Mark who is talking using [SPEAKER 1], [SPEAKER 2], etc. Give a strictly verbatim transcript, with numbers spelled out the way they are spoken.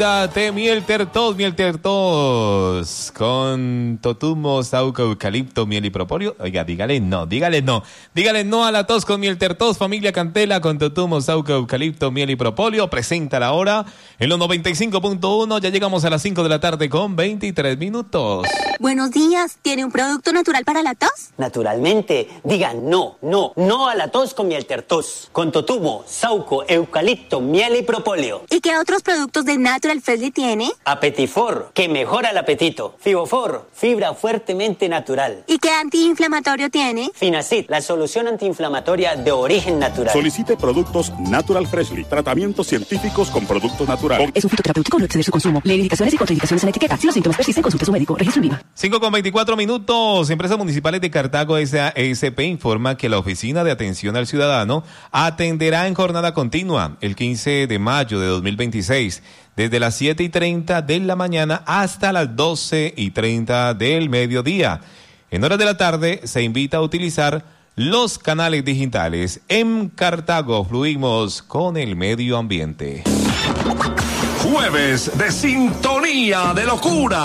[SPEAKER 1] Te miel tertos, miel tertos con totumo, sauco, eucalipto, miel y propóleo. Oiga, dígale no, dígale no, dígale no a la tos con miel tertos. Familia Cantela con totumo, sauco, eucalipto, miel y propóleo. Presenta la hora en los noventa y cinco punto uno. Ya llegamos a las cinco de la tarde con veintitrés minutos.
[SPEAKER 2] Buenos días, ¿tiene un producto natural para la tos?
[SPEAKER 3] Naturalmente, digan no, no, no a la tos con miel tertos. Con totumo, sauco, eucalipto, miel y propóleo.
[SPEAKER 2] ¿Y qué otros productos de Natural Freshly tiene?
[SPEAKER 3] Apetifor, que mejora el apetito. Fibofor, fibra fuertemente natural.
[SPEAKER 2] ¿Y qué antiinflamatorio tiene?
[SPEAKER 3] Finacid, la solución antiinflamatoria de origen natural.
[SPEAKER 4] Solicite productos Natural Freshly, tratamientos científicos con productos naturales.
[SPEAKER 5] Es un fitoterapéutico, no exceder su consumo. Lee indicaciones y contraindicaciones en la etiqueta. Si los síntomas persisten, consulte a su médico. Registro INVIMA.
[SPEAKER 1] cinco con veinticuatro minutos. Empresas Municipales de Cartago S A S P informa que la Oficina de Atención al Ciudadano atenderá en jornada continua el quince de mayo de dos mil veintiséis. Desde las siete y treinta de la mañana hasta las doce y treinta del mediodía. En horas de la tarde se invita a utilizar los canales digitales. En Cartago fluimos con el medio ambiente.
[SPEAKER 6] Jueves de sintonía de locura.